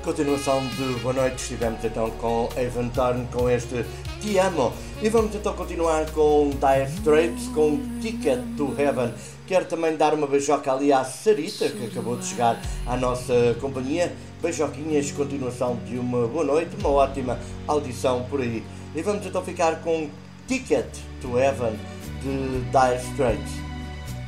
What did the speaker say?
Continuação de boa noite, estivemos então com Evan Thorne com este Te Amo e vamos então continuar com Dire Straits com Ticket to Heaven. Quero também dar uma beijoca ali à Sarita, que acabou de chegar à nossa companhia. Beijoquinhas, continuação de uma boa noite, uma ótima audição por aí. E vamos então ficar com Ticket to Heaven de Dire Straits.